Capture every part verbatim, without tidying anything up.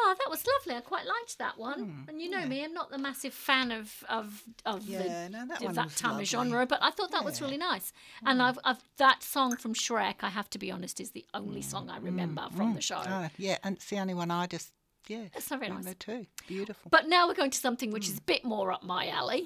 Oh, that was lovely. I quite liked that one. Mm, and you know yeah. me, I'm not the massive fan of of of Yeah, the no, that of one that was time lovely. of genre, but I thought that was Yeah. really nice. And I've, I've that song from Shrek, I have to be honest, is the only song I remember from the show. Oh, yeah, and it's the only one I just, yeah, It's not very remember nice. too. Beautiful. But now we're going to something which is a bit more up my alley.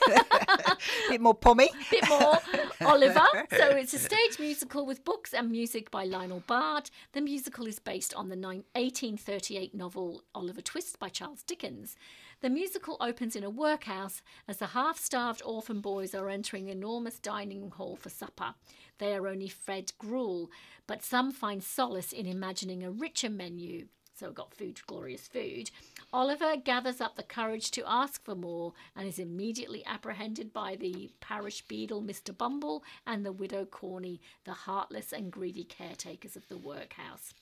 bit more pommy. Bit more Oliver. So it's a stage musical with books and music by Lionel Bard. The musical is based on the eighteen thirty-eight novel Oliver Twist by Charles Dickens. The musical opens in a workhouse as the half-starved orphan boys are entering the enormous dining hall for supper. They are only fed gruel, but some find solace in imagining a richer menu. So we've got food, glorious food. Oliver gathers up the courage to ask for more and is immediately apprehended by the parish beadle, Mister Bumble, and the widow Corney, the heartless and greedy caretakers of the workhouse.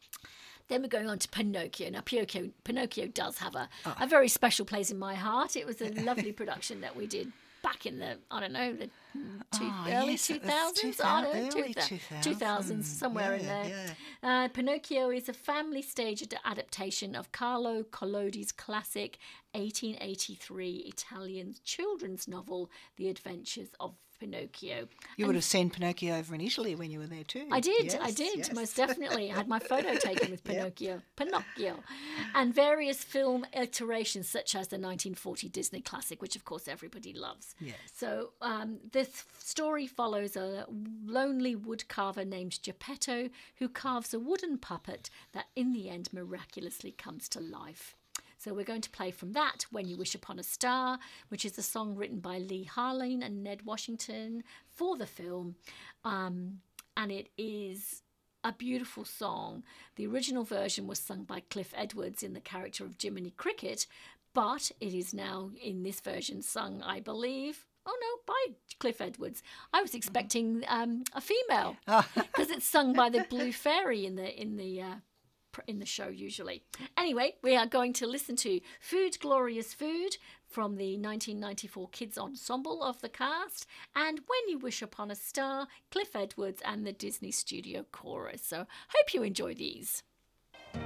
Then we're going on to Pinocchio. Now, Pinocchio, Pinocchio does have a, Oh. a very special place in my heart. It was a lovely production that we did back in the, I don't know, the two, Oh, early yes, it was two thousands? two I thou- don't know, early two thou- two two thousands, somewhere in Yeah, there. Uh, Pinocchio is a family stage ad- adaptation of Carlo Collodi's classic eighteen eighty-three Italian children's novel, The Adventures of Pinocchio. You would have seen Pinocchio over in Italy when you were there too. I did, Yes, I did, yes. most definitely. I had my photo taken with Yep. Pinocchio, Pinocchio, and various film iterations such as the nineteen forty Disney classic, which of course everybody loves. Yes. So um, this story follows a lonely woodcarver named Geppetto who carves a wooden puppet that in the end miraculously comes to life. So we're going to play from that, When You Wish Upon a Star, which is a song written by Lee Harline and Ned Washington for the film. Um, and it is a beautiful song. The original version was sung by Cliff Edwards in the character of Jiminy Cricket, but it is now in this version sung, I believe, oh no, by Cliff Edwards. I was expecting um, a female because it's sung by the Blue Fairy in the in the uh, in the show usually. Anyway, we are going to listen to Food, Glorious Food from the nineteen ninety-four Kids Ensemble of the cast, and When You Wish Upon a Star, Cliff Edwards and the Disney Studio Chorus. So hope you enjoy these.